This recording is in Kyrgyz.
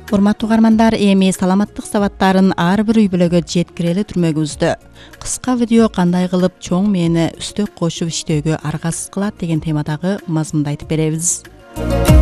Урматтуу угармандар, эми саламаттык сабаттарын ар бир үй бүлөгө жеткирели түрмөгүбүздө. Кыска видео кандай кылып чоң мээни үстөк кошуп иштөөгө аргасыз кылат деген темадагы мазмунду айтып беребиз.